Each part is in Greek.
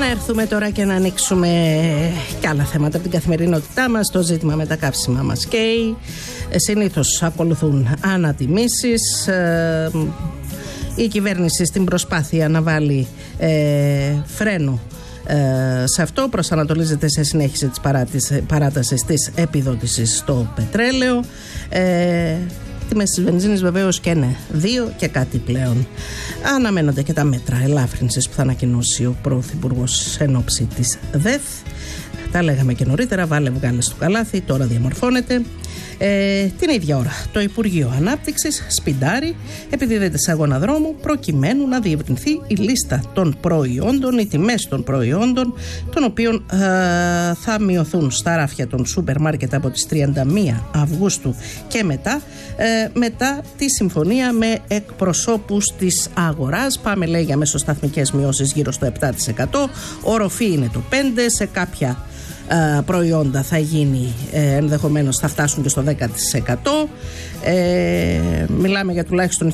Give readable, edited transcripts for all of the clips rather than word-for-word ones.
να έρθουμε τώρα και να ανοίξουμε και άλλα θέματα από την καθημερινότητά μας. Το ζήτημα με τα καύσιμα μας καίει. Συνήθως ακολουθούν ανατιμήσεις. Η κυβέρνηση στην προσπάθεια να βάλει φρένο σε αυτό προσανατολίζεται σε συνέχιση της παράτασης της επιδότησης στο πετρέλαιο. Τιμές της βενζίνης βεβαίως και είναι 2 και κάτι πλέον. Αναμένονται και τα μέτρα ελάφρυνσης που θα ανακοινώσει ο Πρωθυπουργός εν ώψη της ΔΕΘ. Τα λέγαμε και νωρίτερα, βάλε βγάλε στο καλάθι, τώρα διαμορφώνεται. Την ίδια ώρα το Υπουργείο Ανάπτυξης σπιντάρει, επιδίδεται σε αγώνα δρόμου προκειμένου να διευρυνθεί η λίστα των προϊόντων, οι τιμές των προϊόντων, των οποίων θα μειωθούν στα ράφια των σούπερ μάρκετ από τις 31 Αυγούστου και μετά τη συμφωνία με εκπροσώπους της αγοράς. Πάμε, λέει, για μεσοσταθμικές μειώσεις γύρω στο 7%. Οροφή είναι το 5%, σε κάποια προϊόντα θα γίνει, ενδεχομένως θα φτάσουν και στο 10%. Μιλάμε για τουλάχιστον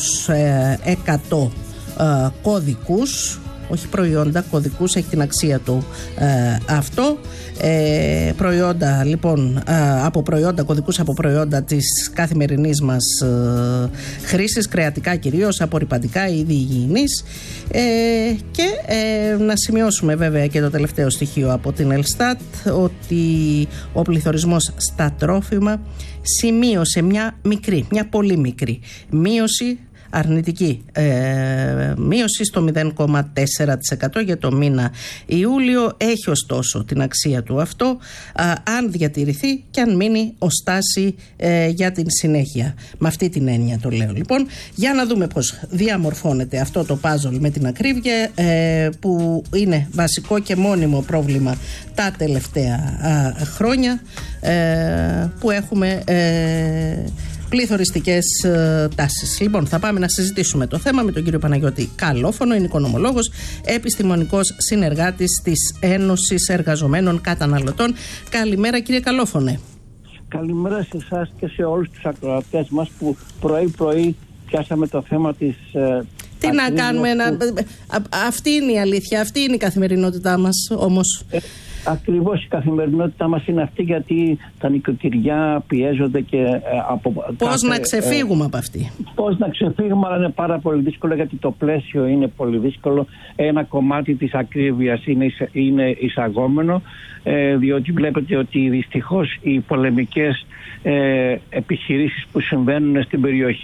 1.100 κωδικούς, όχι προϊόντα, κωδικούς, έχει την αξία του αυτό. Προϊόντα λοιπόν κωδικούς από προϊόντα της καθημερινής μας χρήσης, κρεατικά κυρίως, απορρυπαντικά, είδη υγιεινής. Και να σημειώσουμε βέβαια και το τελευταίο στοιχείο από την Ελστάτ, ότι ο πληθωρισμός στα τρόφιμα σημείωσε μια πολύ μικρή μείωση, αρνητική μείωση στο 0,4% για το μήνα Ιούλιο. Έχει ωστόσο την αξία του αυτό, αν διατηρηθεί και αν μείνει ως τάση για την συνέχεια. Με αυτή την έννοια το λέω λοιπόν, για να δούμε πώς διαμορφώνεται αυτό το puzzle με την ακρίβεια, που είναι βασικό και μόνιμο πρόβλημα τα τελευταία χρόνια, που έχουμε πληθωριστικές τάσεις. Λοιπόν, θα πάμε να συζητήσουμε το θέμα με τον κύριο Παναγιώτη Καλόφωνο, είναι οικονομολόγος, επιστημονικός συνεργάτης της Ένωσης Εργαζομένων Καταναλωτών. Καλημέρα, κύριε Καλόφωνε. Καλημέρα σε εσάς και σε όλους τους ακροατές μας που πρωί-πρωί πιάσαμε το θέμα της... Τι να κάνουμε, αυτή είναι η αλήθεια, αυτή είναι η καθημερινότητά μας όμως. Ακριβώς η καθημερινότητά μας είναι αυτή, γιατί τα νοικοκυριά πιέζονται και πώς να ξεφύγουμε από αυτή. Πώς να ξεφύγουμε, αλλά είναι πάρα πολύ δύσκολο, γιατί το πλαίσιο είναι πολύ δύσκολο. Ένα κομμάτι της ακρίβειας είναι εισαγόμενο, διότι βλέπετε ότι δυστυχώς οι πολεμικές επιχειρήσεις που συμβαίνουν στην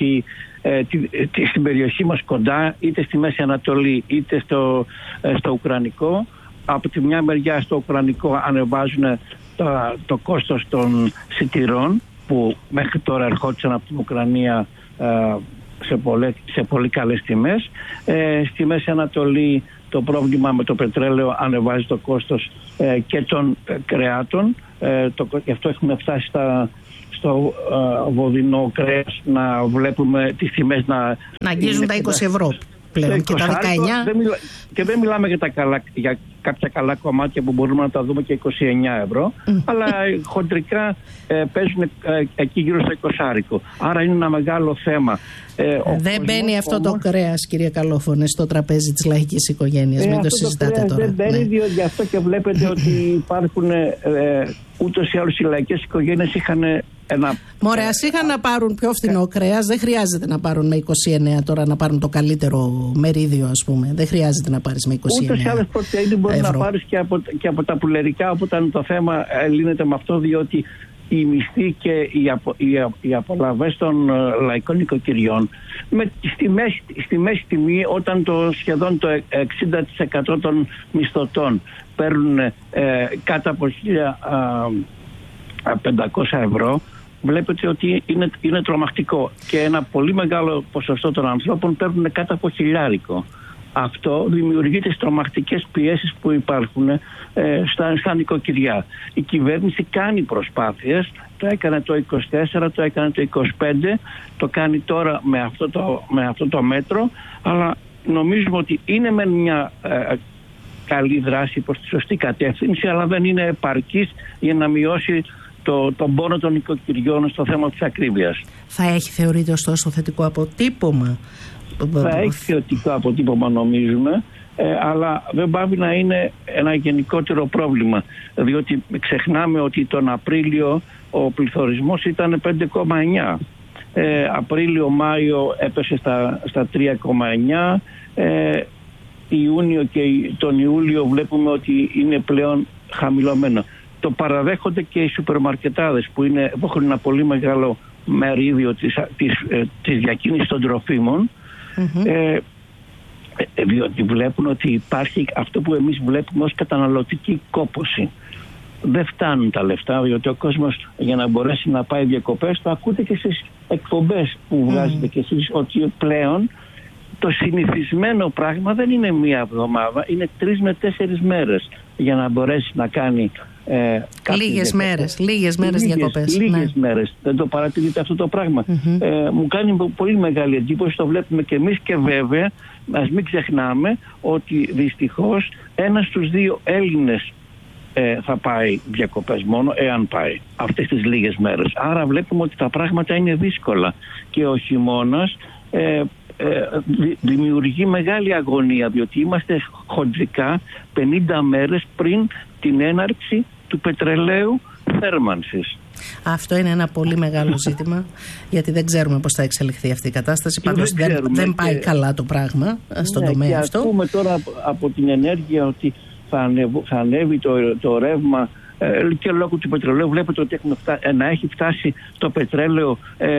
περιοχή μας κοντά, είτε στη Μέση Ανατολή είτε στο Ουκρανικό, από τη μια μεριά στο Ουκρανικό ανεβάζουν το κόστος των σιτηρών, που μέχρι τώρα ερχόντουσαν από την Ουκρανία σε πολύ καλές τιμές. Στη Μέση Ανατολή το πρόβλημα με το πετρέλαιο ανεβάζει το κόστος και των κρεάτων. Γι' αυτό έχουμε φτάσει στο βοδινό κρέας να βλέπουμε τις τιμές να αγγίζουν τα 20 ευρώ πλέον και τα 19. Και δεν μιλάμε για κάποια καλά κομμάτια που μπορούμε να τα δούμε και 29 ευρώ, αλλά χοντρικά παίζουν εκεί γύρω στο 20. Άρα είναι ένα μεγάλο θέμα. Δεν μπαίνει αυτό το κρέας, κύριε Καλόφωνε, στο τραπέζι της λαϊκής οικογένειας. Μην το συζητάτε τώρα. Δεν μπαίνει, διότι γι' αυτό και βλέπετε ότι υπάρχουν ούτως ή άλλως οι λαϊκές οικογένειες είχαν ένα... Μωρέ, ας είχαν να πάρουν πιο φθηνό κρέας, δεν χρειάζεται να πάρουν με 29 τώρα, να πάρουν το καλύτερο μερίδιο, ας πούμε. Δεν χρειάζεται να πάρεις με 29 ούτως ή άλλως πρωτεΐνη μπορεί να πάρεις και από τα πουλερικά, όταν το θέμα λύνεται με αυτό, διότι οι μισθοί και οι απολαβές των λαϊκών οικοκυριών στη μέση τιμή, όταν σχεδόν το 60% των μισθωτών παίρνουν κάτω από 1.500 ευρώ, βλέπετε ότι είναι τρομακτικό, και ένα πολύ μεγάλο ποσοστό των ανθρώπων παίρνουν κάτω από 1.000. Αυτό δημιουργεί τις τρομακτικές πιέσεις που υπάρχουν στα νοικοκυριά. Η κυβέρνηση κάνει προσπάθειες, το έκανε το 24, το έκανε το 25, το κάνει τώρα με αυτό το μέτρο, αλλά νομίζουμε ότι είναι με μια καλή δράση προς τη σωστή κατεύθυνση, αλλά δεν είναι επαρκής για να μειώσει τον πόνο των νοικοκυριών στο θέμα της ακρίβειας. Θα έχει, θεωρείται, ωστόσο θετικό αποτύπωμα? Θα έχει θετικό αποτύπωμα, νομίζουμε, αλλά δεν πάβει να είναι ένα γενικότερο πρόβλημα, διότι ξεχνάμε ότι τον Απρίλιο ο πληθωρισμός ήταν 5,9. Απρίλιο-Μάιο έπεσε στα 3,9. Ιούνιο και τον Ιούλιο βλέπουμε ότι είναι πλέον χαμηλωμένο. Το παραδέχονται και οι σούπερ-μαρκετάδες που έχουν ένα πολύ μεγάλο μερίδιο της διακίνησης των τροφίμων, διότι βλέπουν ότι υπάρχει αυτό που εμείς βλέπουμε ως καταναλωτική κόπωση. Δεν φτάνουν τα λεφτά, διότι ο κόσμος για να μπορέσει να πάει διακοπές, το ακούτε και στις εκπομπές που βγάζετε και εσείς, ότι πλέον το συνηθισμένο πράγμα δεν είναι μία εβδομάδα, είναι 3 με 4 μέρες για να μπορέσει να κάνει λίγες μέρες διακοπές. Λίγες μέρες. Δεν το παρατηρείτε αυτό το πράγμα. Μου κάνει πολύ μεγάλη εντύπωση, το βλέπουμε και εμείς, και βέβαια ας μην ξεχνάμε ότι δυστυχώς 1 στους 2 Έλληνες θα πάει διακοπές μόνο, εάν πάει αυτές τις λίγες μέρες. Άρα βλέπουμε ότι τα πράγματα είναι δύσκολα και ο χειμώνας δημιουργεί μεγάλη αγωνία, διότι είμαστε χοντρικά 50 μέρες πριν την έναρξη του πετρελαίου θέρμανσης. Αυτό είναι ένα πολύ μεγάλο ζήτημα, γιατί δεν ξέρουμε πώς θα εξελιχθεί αυτή η κατάσταση. Πάντως δεν πάει καλά το πράγμα στον τομέα αυτό. Και ακούμε τώρα από την ενέργεια ότι θα ανέβει το ρεύμα και λόγω του πετρελαίου. Βλέπετε ότι να έχει φτάσει το πετρέλαιο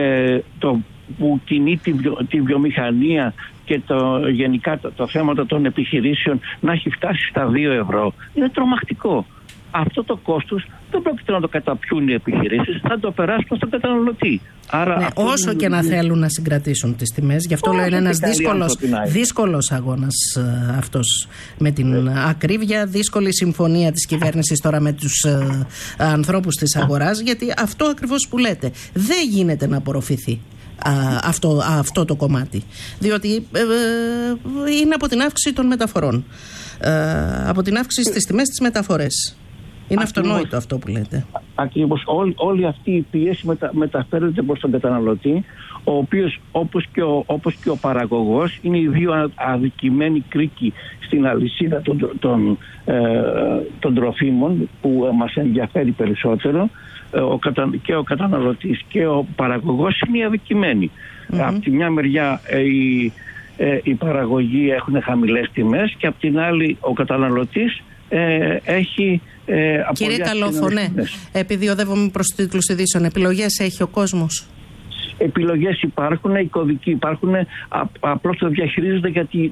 που κινεί τη βιομηχανία και γενικά το θέματα των επιχειρήσεων να έχει φτάσει στα 2 ευρώ. Είναι τρομακτικό. Αυτό το κόστος δεν πρόκειται να το καταπιούν οι επιχειρήσεις, θα το περάσουν στον καταναλωτή. Άρα όσο και να θέλουν να συγκρατήσουν τις τιμές, γι' αυτό λέω είναι ένας δύσκολος αγώνας αυτός με την ακρίβεια, δύσκολη συμφωνία της κυβέρνησης τώρα με τους ανθρώπους της αγοράς, γιατί αυτό ακριβώς που λέτε, δεν γίνεται να απορροφηθεί αυτό το κομμάτι, διότι είναι από την αύξηση των μεταφορών, από την αύξηση στις τιμές της μεταφορές. Είναι αυτονόητο αυτό που λέτε. Ακριβώς. Όλη αυτή η πίεση μεταφέρεται προς τον καταναλωτή, ο οποίος όπως και ο παραγωγός είναι οι δύο αδικημένοι κρίκοι στην αλυσίδα των τροφίμων που μας ενδιαφέρει περισσότερο. Και ο καταναλωτής και ο παραγωγός είναι οι αδικημένοι. Από τη μια μεριά οι παραγωγοί έχουν χαμηλές τιμές και από την άλλη ο καταναλωτής έχει Κύριε Καλόφωνε, επειδή οδεύομαι προς τους τίτλους ειδήσεων, επιλογές έχει ο κόσμος? Επιλογές υπάρχουν, οι κωδικοί υπάρχουν, απλώς το διαχειρίζονται γιατί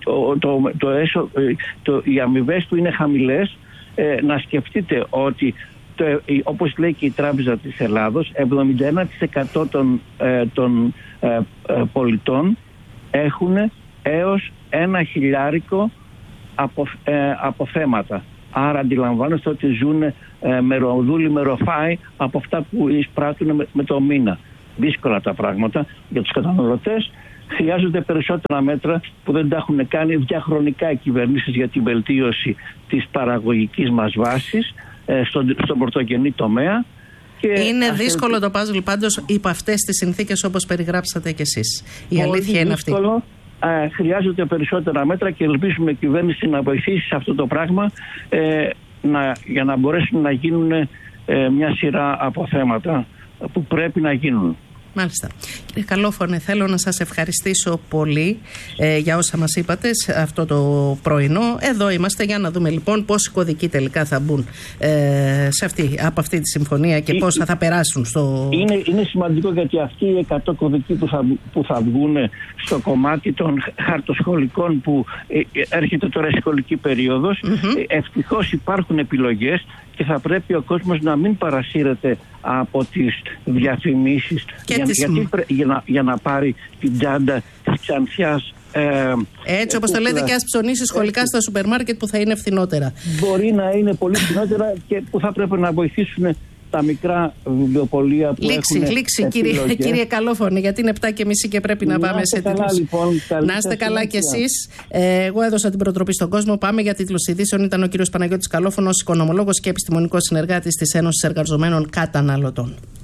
οι αμοιβές του είναι χαμηλές. Να σκεφτείτε ότι όπως λέει και η Τράπεζα της Ελλάδος, 71% των πολιτών έχουν έως 1.000 αποθέματα. Άρα αντιλαμβάνεστε ότι ζουν μεροδούλοι, μεροφάοι από αυτά που εισπράττουν με το μήνα. Δύσκολα τα πράγματα για τους καταναλωτές. Χρειάζονται περισσότερα μέτρα που δεν τα έχουν κάνει διαχρονικά οι κυβερνήσεις για την βελτίωση της παραγωγικής μας βάσης στον πρωτογενή τομέα. Είναι δύσκολο το παζλ πάντως υπό αυτές τις συνθήκες όπως περιγράψατε κι εσείς. Η αλήθεια είναι αυτή. Χρειάζονται περισσότερα μέτρα και ελπίζουμε η κυβέρνηση να βοηθήσει σε αυτό το πράγμα για να μπορέσουν να γίνουν μια σειρά από θέματα που πρέπει να γίνουν. Μάλιστα. Κύριε Καλόφωνε, θέλω να σας ευχαριστήσω πολύ για όσα μας είπατε σε αυτό το πρωινό. Εδώ είμαστε για να δούμε λοιπόν πόσοι κωδικοί τελικά θα μπουν από αυτή τη συμφωνία και πόσα θα περάσουν στο... Είναι σημαντικό γιατί αυτοί οι 100 κωδικοί που θα βγουν στο κομμάτι των χαρτοσχολικών που έρχεται τώρα η σχολική περίοδος, ευτυχώς υπάρχουν επιλογές και θα πρέπει ο κόσμος να μην παρασύρεται από τις διαφημίσεις για να πάρει την τσάντα της Ξανθιάς. Έτσι όπως το λέτε, και ας ψωνίσει σχολικά στα σούπερ μάρκετ που θα είναι φθηνότερα. Μπορεί να είναι πολύ φθηνότερα και που θα πρέπει να βοηθήσουν τα μικρά βιβλιοπωλεία που έχουν. Λήξη κύριε Καλόφωνε, γιατί είναι 7:30 και πρέπει να πάμε σε τίτλους. Λοιπόν, να είστε καλά κι εσείς. Εγώ έδωσα την προτροπή στον κόσμο. Πάμε για τίτλους ειδήσεων. Ήταν ο κύριος Παναγιώτης Καλόφωνος, οικονομολόγος και επιστημονικός συνεργάτης της Ένωσης Εργαζομένων Καταναλωτών.